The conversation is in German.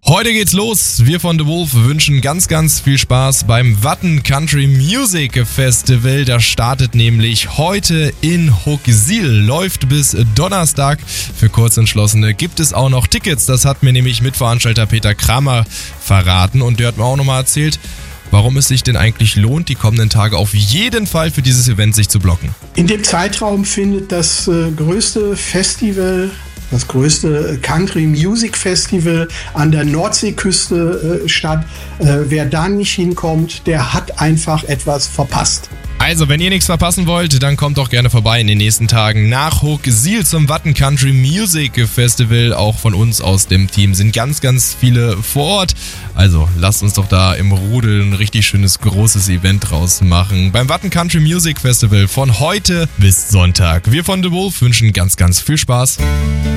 Heute geht's los. Wir von The Wolf wünschen ganz viel Spaß beim Watten Country Music Festival. Das startet nämlich heute in Hooksiel, läuft bis Donnerstag. Für Kurzentschlossene gibt es auch noch Tickets. Das hat mir nämlich Mitveranstalter Peter Kramer verraten und der hat mir auch nochmal erzählt, warum es sich denn eigentlich lohnt, die kommenden Tage auf jeden Fall für dieses Event sich zu blocken. In dem Zeitraum findet das größte Festival, das größte Country Music Festival an der Nordseeküste statt. Wer da nicht hinkommt, der hat einfach etwas verpasst. Also, wenn ihr nichts verpassen wollt, dann kommt doch gerne vorbei in den nächsten Tagen nach Hooksiel zum Watten Country Music Festival. Auch von uns aus dem Team sind ganz viele vor Ort. Also, lasst uns doch da im Rudel ein richtig schönes, großes Event draus machen. Beim Watten Country Music Festival von heute bis Sonntag. Wir von The Wolf wünschen ganz viel Spaß.